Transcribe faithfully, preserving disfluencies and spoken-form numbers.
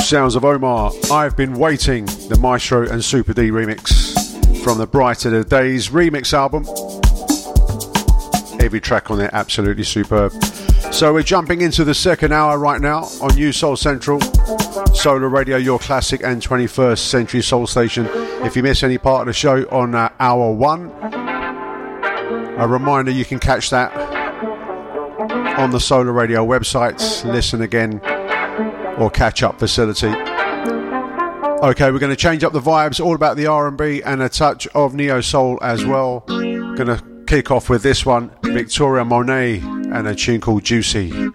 Sounds of Omar, I've Been Waiting, the Maestro and Super D remix from the Brighter the Days remix album. Every track on there absolutely superb. So we're jumping into the second hour right now on New Soul Central, Solar Radio, your classic and twenty-first century soul station. If you miss any part of the show on uh, hour one, a reminder you can catch that on the Solar Radio website, listen again or catch up facility. Okay, we're going to change up the vibes, all about the R and B and a touch of neo soul as well. Going to kick off with this one, Victoria Monet and a tune called Juicy.